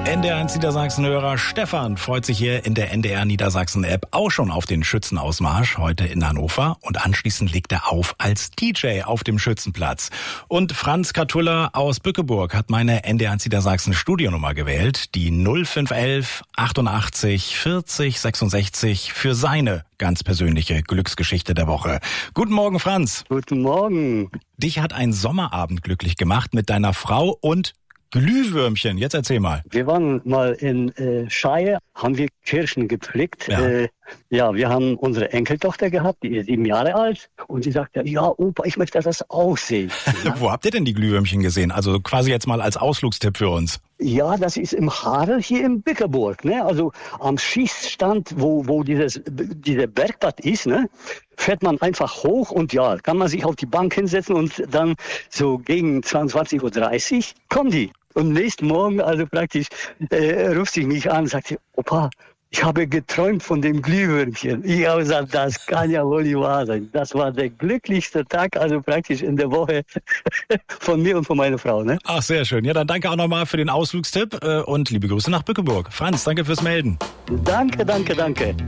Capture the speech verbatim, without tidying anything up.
N D R eins Niedersachsen-Hörer Stefan freut sich hier in der N D R Niedersachsen-App auch schon auf den Schützenausmarsch heute in Hannover. Und anschließend legt er auf als D J auf dem Schützenplatz. Und Franz Katulla aus Bückeburg hat meine N D R eins Niedersachsen-Studionummer gewählt. Die null fünf elf achtundachtzig vierzig sechsundsechzig für seine ganz persönliche Glücksgeschichte der Woche. Guten Morgen, Franz. Guten Morgen. Dich hat ein Sommerabend glücklich gemacht mit deiner Frau und Glühwürmchen. Jetzt erzähl mal. Wir waren mal in äh, Scheie, haben wir Kirschen gepflückt. Ja. Äh, ja, wir haben unsere Enkeltochter gehabt, die ist sieben Jahre alt. Und sie sagte, ja, Opa, ich möchte das auch sehen. Ja. Wo habt ihr denn die Glühwürmchen gesehen? Also quasi jetzt mal als Ausflugstipp für uns. Ja, das ist im Harel hier in Bückeburg, ne? Also am Schießstand, wo wo dieses dieser Bergbad ist, ne? Fährt man einfach hoch und ja, kann man sich auf die Bank hinsetzen und dann so gegen zweiundzwanzig Uhr dreißig kommen die. Und nächsten Morgen, also praktisch, äh, ruft sie mich an und sagt, Opa, ich habe geträumt von dem Glühwürmchen. Ich habe gesagt, das kann ja wohl nicht wahr sein. Das war der glücklichste Tag, also praktisch in der Woche von mir und von meiner Frau. Ne? Ach, sehr schön. Ja, dann danke auch nochmal für den Ausflugstipp und liebe Grüße nach Bückeburg. Franz, danke fürs Melden. Danke, danke, danke.